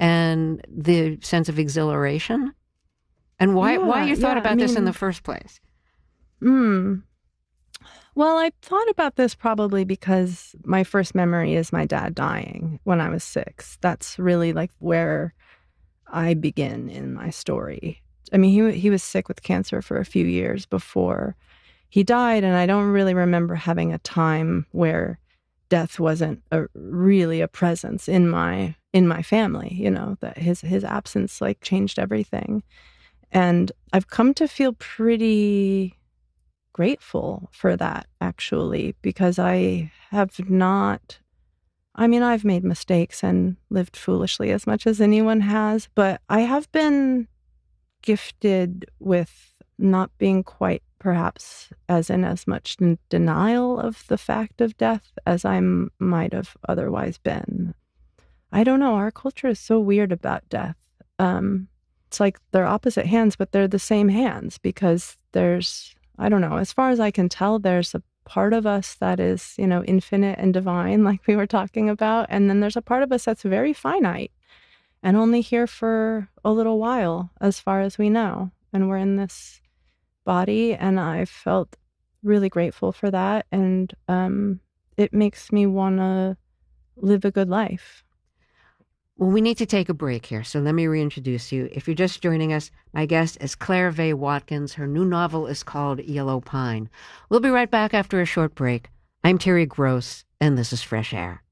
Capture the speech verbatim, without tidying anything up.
and the sense of exhilaration? And why, Yeah, why you thought yeah, about I this in mean, the first place? mm, well, I thought about this probably because my first memory is my dad dying when I was six. That's really like where I begin in my story. I mean, he he was sick with cancer for a few years before he died, and I don't really remember having a time where death wasn't a, really a presence in my in my family. You know, that his his absence like changed everything, and I've come to feel pretty grateful for that actually, because I have not. I mean, I've made mistakes and lived foolishly as much as anyone has, but I have been gifted with not being quite perhaps as in as much in denial of the fact of death as I m- might have otherwise been. I don't know. Our culture is so weird about death. Um, it's like they're opposite hands, but they're the same hands because there's, I don't know, as far as I can tell, there's a part of us that is, you know, infinite and divine, like we were talking about. And then there's a part of us that's very finite and only here for a little while, as far as we know. And we're in this body, and I felt really grateful for that. And um, it makes me want to live a good life. Well, we need to take a break here, so let me reintroduce you. If you're just joining us, my guest is Claire Vaye Watkins. Her new novel is called Yellow Pine. We'll be right back after a short break. I'm Terry Gross, and this is Fresh Air.